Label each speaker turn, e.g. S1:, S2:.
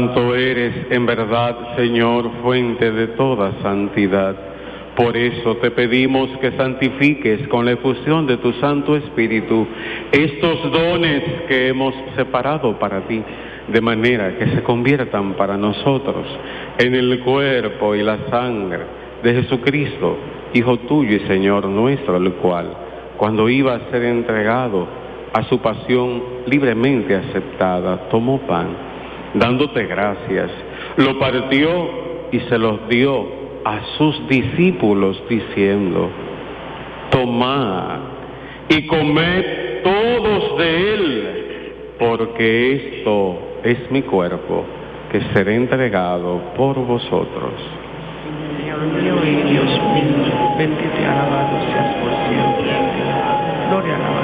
S1: Santo eres, en verdad, Señor, fuente de toda santidad. Por eso te pedimos que santifiques con la efusión de tu Santo Espíritu estos dones que hemos separado para ti, de manera que se conviertan para nosotros en el cuerpo y la sangre de Jesucristo, Hijo tuyo y Señor nuestro, el cual, cuando iba a ser entregado a su pasión libremente aceptada, tomó pan, dándote gracias, lo partió y se los dio a sus discípulos diciendo: tomad y comed todos de él, porque esto es mi cuerpo, que será entregado por vosotros.
S2: Señor mío y Dios mío, bendito y alabado seas por siempre. Gloria a la